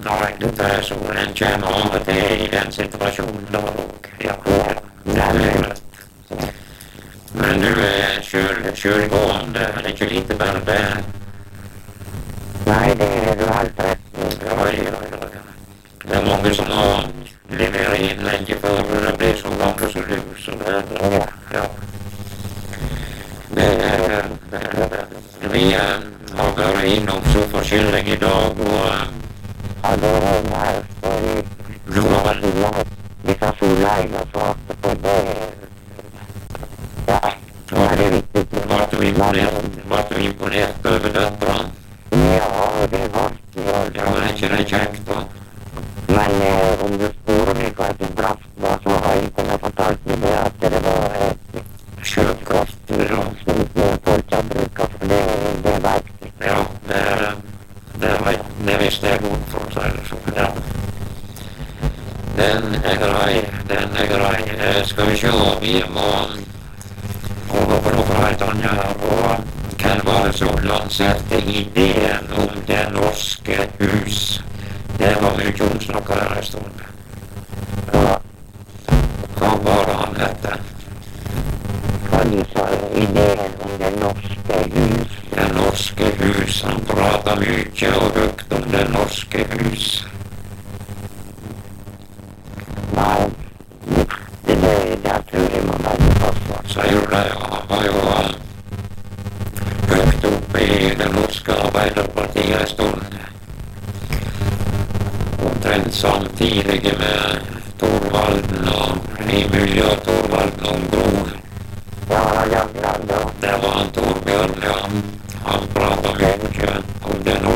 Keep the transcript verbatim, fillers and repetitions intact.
har inte där så en känner av att det är i den situationen då och jag får den möjlighet. Men nu är kör, körgående, det är inte lite bara det. Nej, det är du helt rätt. Oj, oj, oj. Det är många som har levererat in länge för det blir så långt så du så det ja. Ja. Det är, det är, vi har varit inom så förkylning idag och ja, det är det här. nu har vi vissa sollägen och så på det. Ja, det är riktigt. Vart du imponerad, vart du imponerad över döttrarna? Ja, det var det. Ja, det är inte det käckt då. Men eh, om du spår mycket att en kraft var så har jag inte kunnat få tag i det att det var ett Köpkraft. Ja, som folk har brukat för det, det är verkligt. ja det är det, det visste jag god från sig. Ja. Den är grej, den är grej. Eh, Ska vi köra vi imorgon? Och vad bra för att han gör och kan vara så lanserade idén om det norska hus. Det var mycket omsnackare här i stund. Ja, Vad var det han hette? kan du sa idén om det norska hus. Det norska hus. Han pratar mycket och högt om det norska hus. Nej, det är det tror jag man behöver passa. Så gjorde jag. Han var ju högt uppe i det norska arbeiderpartiet i stund. Omtrent samtidigt med Torvalden och Emilio Torvalden och Bron. Ja, jag glömde. Det var han Torbjörn, ja. Han pratade mycket om det norska